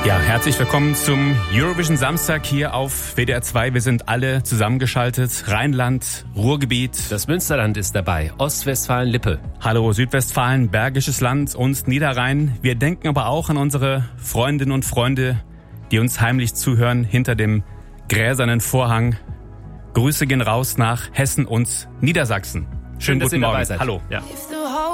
Ja, herzlich willkommen zum Eurovision Samstag hier auf WDR 2. Wir sind alle zusammengeschaltet. Rheinland, Ruhrgebiet. Das Münsterland ist dabei. Ostwestfalen-Lippe. Hallo Südwestfalen, Bergisches Land und Niederrhein. Wir denken aber auch an unsere Freundinnen und Freunde, die uns heimlich zuhören hinter dem gräsernen Vorhang. Grüße gehen raus nach Hessen und Niedersachsen. Schön, dass ihr guten Morgen. dabei seid. Hallo. Ja.